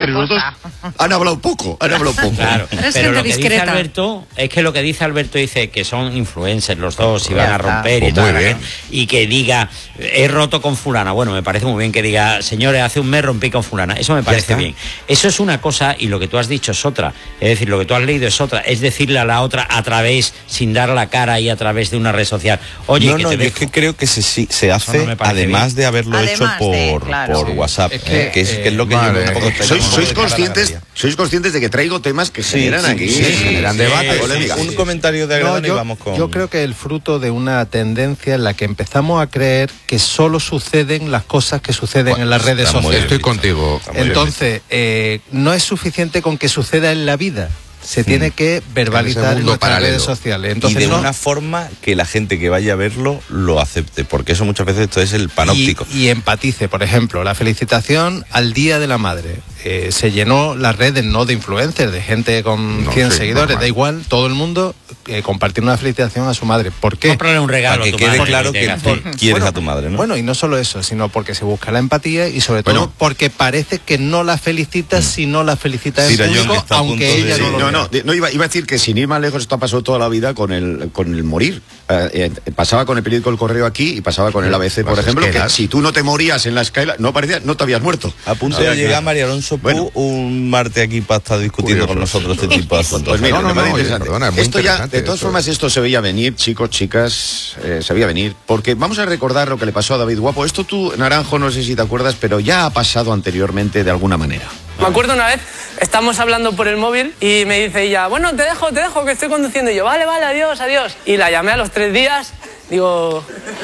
entre nosotros han hablado poco. Claro, pero lo que dice Alberto es que dice que son influencers los dos y van a romper y tal, y que diga he roto con fulana. Bueno, me parece muy bien que diga, señores, hace un mes rompí con fulana. Eso me parece bien. Eso es una cosa y lo que tú has dicho es otra. Es decir, lo que tú has leído es otra. Es decirle a la otra a través, sin dar la cara y a través de una red social. Oye, yo es que creo que se hace además de haberlo hecho por WhatsApp, que es lo que yo un poco ¿Sois conscientes de que traigo temas que se generan aquí? Se generan debates. Un comentario de Agredón y vamos con... Yo creo que el fruto de una tendencia en la que empezamos a creer que solo suceden las cosas que suceden en las redes sociales. Estoy contigo. Entonces, no es suficiente con que suceda en la vida. Se tiene que verbalizar en nuestras redes sociales. Entonces, y de una forma que la gente que vaya a verlo lo acepte, porque eso muchas veces esto es el panóptico. Y empatice, por ejemplo, la felicitación al Día de la Madre. Se llenó las redes no de influencers, de gente con 100 seguidores, da igual, todo el mundo compartir una felicitación a su madre. ¿Por qué? Comprarle un regalo para que quede claro que tú quieres a tu madre, ¿no? Bueno, y no solo eso, sino porque se busca la empatía y sobre todo porque parece que no la felicitas si no la felicitas en público, aunque ella no iba a decir que sin ir más lejos esto ha pasado toda la vida con el morir. Pasaba con el periódico El Correo aquí y pasaba con el ABC, por ejemplo, que si tú no te morías en la escala, no te habías muerto. A punto de llegar María Alonso un martes aquí para estar discutiendo con nosotros este tipo de asuntos. Pues mira, esto ya, de todas formas, esto se veía venir, chicos, chicas, se veía venir, porque vamos a recordar lo que le pasó a David Guapo. Esto tú, Naranjo, no sé si te acuerdas, pero ya ha pasado anteriormente de alguna manera. Me acuerdo una vez, estamos hablando por el móvil y me dice ella, bueno, te dejo, que estoy conduciendo. Y yo, vale, adiós. Y la llamé a los 3 días, digo...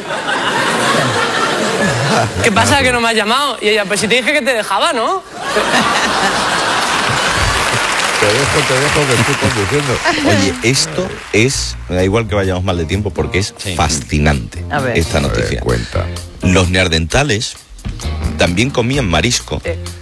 ¿Qué pasa que no me has llamado? Y ella, pues si te dije que te dejaba, ¿no? Te dejo que estoy conduciendo. Oye, esto es, me da igual que vayamos mal de tiempo porque es fascinante esta noticia. Los neandertales también comían marisco.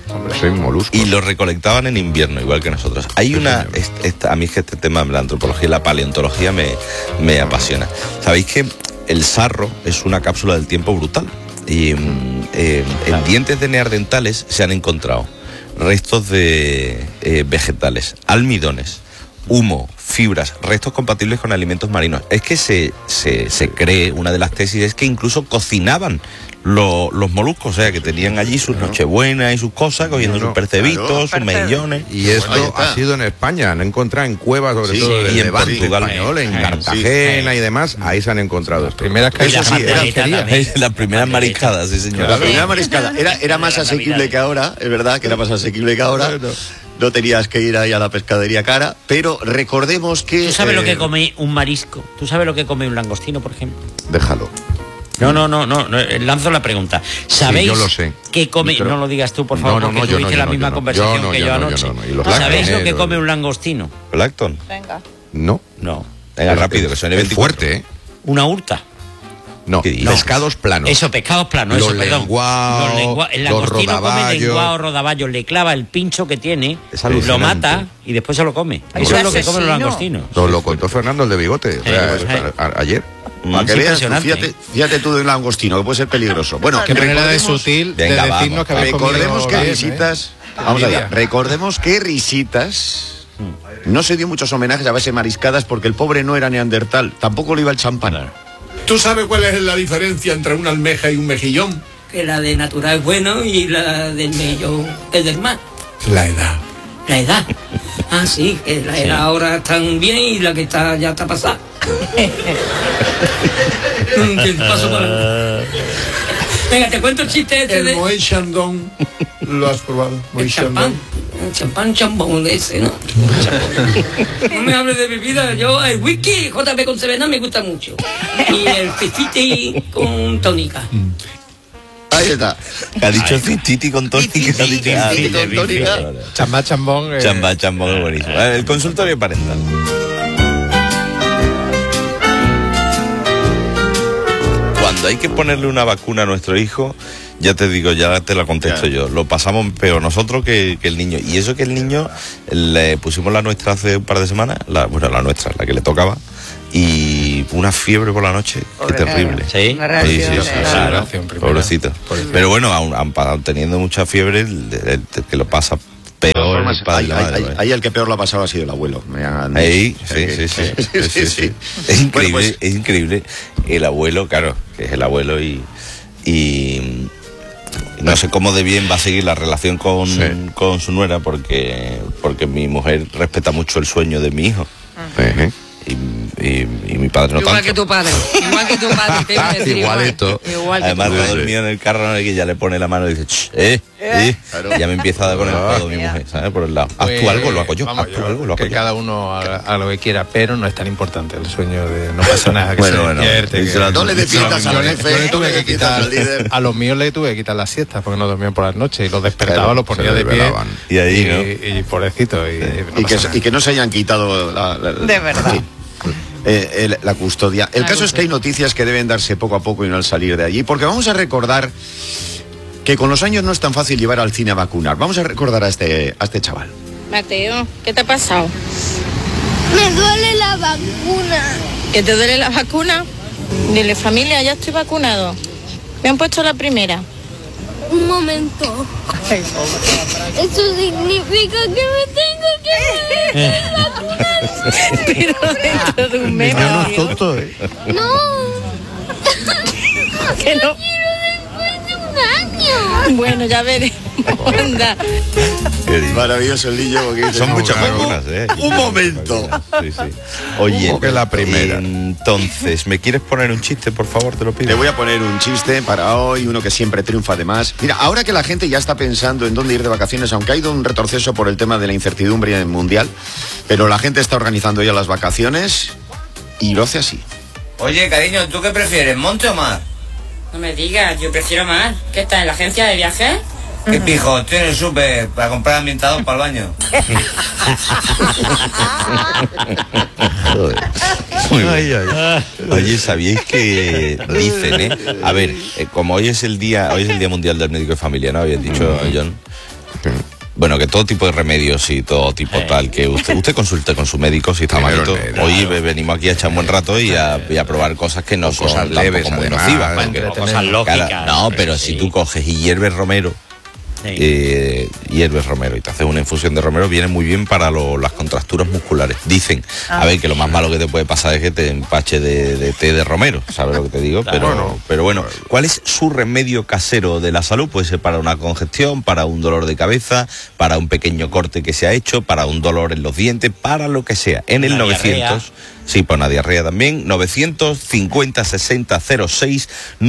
Y lo recolectaban en invierno, igual que nosotros. Hay una... a mí es que este tema de la antropología y la paleontología me apasiona. ¿Sabéis que el sarro es una cápsula del tiempo brutal? Y en dientes de neandertales se han encontrado restos de vegetales, almidones, humo, fibras, restos compatibles con alimentos marinos. Es que se cree, una de las tesis es que incluso cocinaban los moluscos, o sea, que tenían allí sus nochebuenas y sus cosas, cogiendo sus percebitos, sus mejillones. Y esto ha sido en España, han encontrado en cuevas, sobre todo y en Portugal, en Cartagena y demás, ahí se han encontrado. Las primeras las primeras mariscadas, sí señor. La primera mariscada era más asequible que ahora, es verdad que era más asequible que ahora. No tenías que ir ahí a la pescadería cara, pero recordemos que... ¿Tú sabes lo que come un marisco? ¿Tú sabes lo que come un langostino, por ejemplo? Déjalo. No, lanzo la pregunta. ¿Sabéis yo lo sé. qué come? No lo digas tú, por favor, porque tú hice la misma conversación que yo anoche. ¿Sabéis lo que come un langostino? ¿Plancton? Venga. No. Venga, rápido, que son 24. Fuerte, ¿eh? Una urta. No, pescados planos. Eso, pescados planos, los lenguados, el langostino come lenguado, rodaballo, le clava el pincho que tiene, lo mata y después se lo come. Eso es lo que comen los langostinos. Nos lo contó Fernando, el de bigote, ayer. Para que veas, fíjate tú de un langostino, que puede ser peligroso. Bueno, qué manera de sutil de decirnos que recordemos que risitas... Vamos allá, recordemos que risitas... No se dio muchos homenajes a base de mariscadas porque el pobre no era neandertal, tampoco le iba el champán. ¿Tú sabes cuál es la diferencia entre una almeja y un mejillón? Que la de natural es bueno y la del mejillón es del mar. La edad. La edad. Ah, sí, que la edad ahora está bien y la que está ya está pasada. Venga, te cuento el chiste este el Moët Chandon, ¿lo has probado? El champán. El champán ese, ¿no? No me hables de bebida. Yo, el whisky JB con Sevena me gusta mucho. Y el festiti con tónica. Ahí está. Ha dicho fistiti con tónica. Chambá chambón. Chambá chambón es buenísimo. El consultorio parental. Cuando hay que ponerle una vacuna a nuestro hijo, ya te digo, ya te la contesto yo. Lo pasamos peor nosotros que el niño. Y eso que el niño, le pusimos la nuestra hace un par de semanas, la nuestra, la que le tocaba, y una fiebre por la noche, qué terrible. ¿Sí? Pobrecito. Pero bueno, aun teniendo mucha fiebre, que lo pasa Peor ahí el que peor lo ha pasado ha sido el abuelo. Sí. Es increíble, es increíble. El abuelo, claro, que es el abuelo y no sé cómo de bien va a seguir la relación con su nuera, porque mi mujer respeta mucho el sueño de mi hijo. Y mi padre no igual tanto. Que tu padre, te iba a decir igualito. Además, todo el mío en el carro, que ya le pone la mano y dice, claro. Ya me empieza a dar con el codo mi mujer, ¿sabes? Por el lado. Haz tú algo, lo hago yo. Que cada uno haga lo que quiera, pero no es tan importante el sueño de no pasa nada. Que no le defiendas al jefe. A los míos le tuve que quitar las siestas porque no dormían por las noches y los despertaba, los ponía de pie. Y ahí, ¿no? Y pobrecito. Y que no se hayan quitado de verdad. La custodia. El caso es que hay noticias que deben darse poco a poco y no al salir de allí, porque vamos a recordar que con los años no es tan fácil llevar al cine a vacunar. Vamos a recordar a este chaval. Mateo, ¿qué te ha pasado? Me duele la vacuna. ¿Que te duele la vacuna? Dile, familia, ya estoy vacunado. Me han puesto la primera. Un momento. Eso significa que me tengo que vacunar. Pero dentro de un mes. No es tonto, No. Que no. Quiero después de un año. Bueno, ya veremos. Anda. Maravilloso el niño. Son muchas vacunas, Un momento. Sí. Oye, que la primera. Entonces, ¿me quieres poner un chiste, por favor? Te lo pido. Te voy a poner un chiste para hoy, uno que siempre triunfa además. Mira, ahora que la gente ya está pensando en dónde ir de vacaciones, aunque ha ido un retroceso por el tema de la incertidumbre mundial, pero la gente está organizando ya las vacaciones y lo hace así. Oye, cariño, ¿tú qué prefieres, monte o mar? No me digas, yo prefiero mar. ¿Qué está en la agencia de viajes? ¿Qué pijo? Estoy en el súper para comprar ambientador para el baño. Oye, ¿sabíais que dicen, a ver, como hoy es el día mundial del médico de familia, ¿no? Habías dicho, John. Bueno, que todo tipo de remedios y todo tipo tal, que usted consulte con su médico si está malito. Hoy venimos aquí a echar un buen rato y a probar cosas que no son cosas leves, muy nocivas. Cosas lógicas. No, pero si tú coges y hierves romero, hierves romero y te haces una infusión de romero, viene muy bien para las contracturas musculares. Dicen, a ver, que lo más malo que te puede pasar es que te empache de té de romero, ¿sabes lo que te digo? Claro. Pero bueno, ¿cuál es su remedio casero de la salud? Puede ser para una congestión, para un dolor de cabeza, para un pequeño corte que se ha hecho, para un dolor en los dientes, para lo que sea. En el 900... Sí, para una diarrea también. 950-60-06,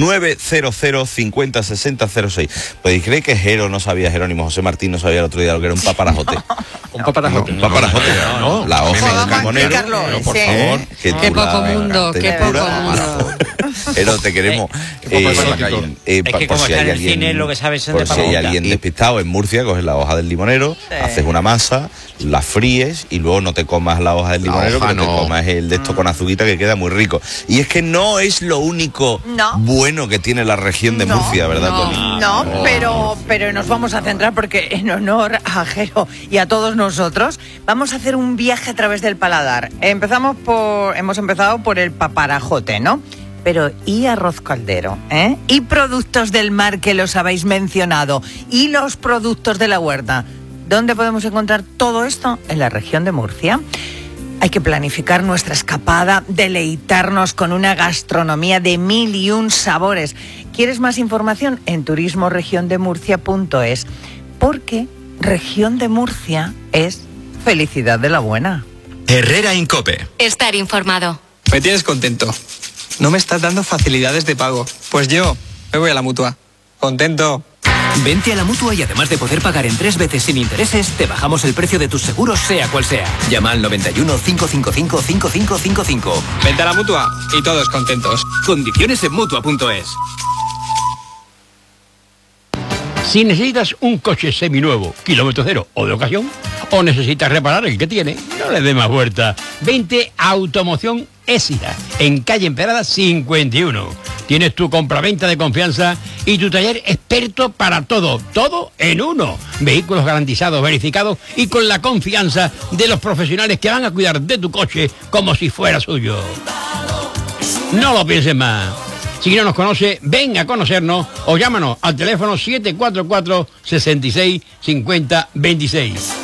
900-50-60-06. Pues cree que Jero no sabía, Jerónimo José Martín no sabía el otro día lo que era un paparajote. Un paparajote. No. La hoja del limonero. Por favor. Qué poco mundo, qué poco mundo. Pero te queremos. Es que como está en el cine, lo que sabes es de si hay alguien despistado en Murcia, coges la hoja del limonero, haces una masa, la fríes y luego no te comas la hoja del limonero, pero te comas el de esto con azuquita, que queda muy rico. Y es que no es lo único bueno que tiene la región de Murcia, ¿verdad, Tony? Pero nos vamos a centrar porque en honor a Jero y a todos nosotros vamos a hacer un viaje a través del paladar. Hemos empezado por el paparajote, ¿no? Pero ¿y arroz caldero? ¿Y productos del mar que los habéis mencionado? ¿Y los productos de la huerta? ¿Dónde podemos encontrar todo esto? En la región de Murcia. Hay que planificar nuestra escapada, deleitarnos con una gastronomía de 1001 sabores. ¿Quieres más información? En turismoregiondemurcia.es. Porque Región de Murcia es felicidad de la buena. Herrera Incope. Estar informado. Me tienes contento. No me estás dando facilidades de pago. Pues yo me voy a la Mutua. Contento. Vente a la Mutua y además de poder pagar en 3 veces sin intereses, te bajamos el precio de tus seguros sea cual sea. Llama al 91 555 5555. Vente a la Mutua y todos contentos. Condiciones en Mutua.es. Si necesitas un coche seminuevo, kilómetro cero o de ocasión, o necesitas reparar el que tiene, no le dé más vuelta. Vente a Automoción Écija, en calle Emperada 51. Tienes tu compraventa de confianza y tu taller experto para todo, todo en uno. Vehículos garantizados, verificados y con la confianza de los profesionales que van a cuidar de tu coche como si fuera suyo. No lo pienses más. Si no nos conoce, venga a conocernos o llámanos al teléfono 744 66 50 26.